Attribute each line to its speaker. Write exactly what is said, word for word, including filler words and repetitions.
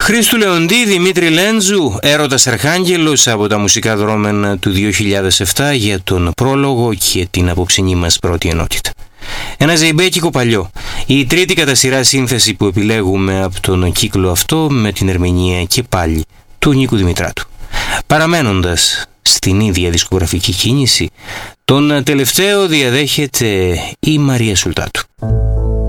Speaker 1: Χρήστου Λεοντή, Δημήτρη Λέντζου, Έρωτας Αρχάγγελος από τα μουσικά δρόμενα του δύο χιλιάδες επτά για τον πρόλογο και την απόψινή μας πρώτη ενότητα. Ένα ζεϊμπέκικο παλιό, η τρίτη κατά σειρά σύνθεση που επιλέγουμε από τον κύκλο αυτό με την ερμηνεία και πάλι του Νίκου Δημητράτου. Παραμένοντας στην ίδια δισκογραφική κίνηση, τον τελευταίο διαδέχεται η Μαρία Σουλτάτου.